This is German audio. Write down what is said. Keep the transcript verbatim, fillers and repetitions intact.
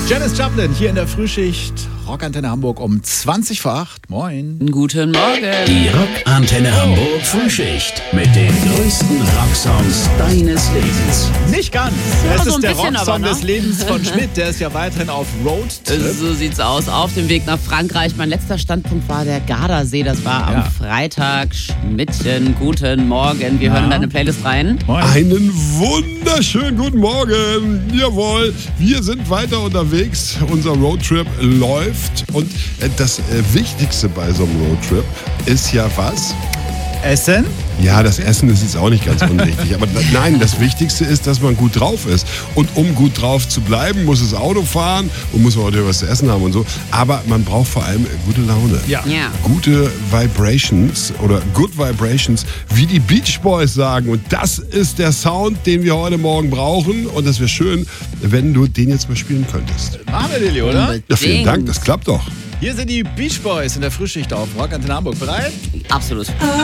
Janis Joplin hier in der Frühschicht. Rockantenne Hamburg um zwanzig vor acht. Moin. Guten Morgen. Die Rockantenne Hamburg Frühschicht mit den größten Rocksongs deines Lebens. Nicht ganz. Ja, es so ist ein der bisschen Rocksong aber, ne? des Lebens von Schmidt. Der ist ja weiterhin auf Roadtrip. So sieht's aus. Auf dem Weg nach Frankreich. Mein letzter Standpunkt war der Gardasee. Das war am Ja. Freitag. Schmidtchen, guten Morgen. Wir Ja. hören in deine Playlist rein. Moin. Einen wunderschönen guten Morgen. Jawohl, wir sind weiter unterwegs. Unser Roadtrip läuft. Und äh, das äh, Wichtigste bei so einem Roadtrip ist ja was? Essen? Ja, das Essen ist jetzt auch nicht ganz unwichtig. Aber nein, das Wichtigste ist, dass man gut drauf ist. Und um gut drauf zu bleiben, muss das Auto fahren und muss man auch was zu essen haben und so. Aber man braucht vor allem gute Laune. Ja. Ja. Gute Vibrations oder Good Vibrations, wie die Beach Boys sagen. Und das ist der Sound, den wir heute Morgen brauchen. Und das wäre schön, wenn du den jetzt mal spielen könntest. Machen wir, Lilly, oder? Ja, vielen Unbedingt. Dank, das klappt doch. Hier sind die Beach Boys in der Frühschicht auf Rockantenne Hamburg. Bereit? Absolut.